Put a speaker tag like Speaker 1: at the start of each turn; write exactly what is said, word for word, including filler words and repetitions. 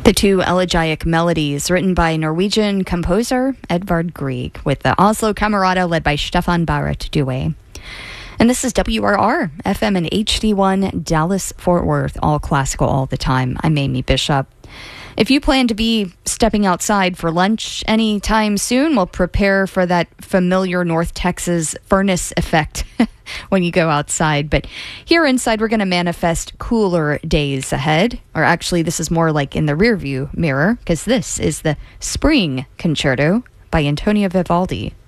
Speaker 1: The two elegiac melodies written by Norwegian composer Edvard Grieg with the Oslo Camerata led by Stefan Barrett Due. And this is W R R, F M and H D one, Dallas-Fort Worth, all classical all the time. I'm Amy Bishop. If you plan to be stepping outside for lunch anytime soon, well, prepare for that familiar North Texas furnace effect when you go outside. But here inside, we're going to manifest cooler days ahead. Or actually, this is more like in the rearview mirror, because this is the Spring Concerto by Antonio Vivaldi.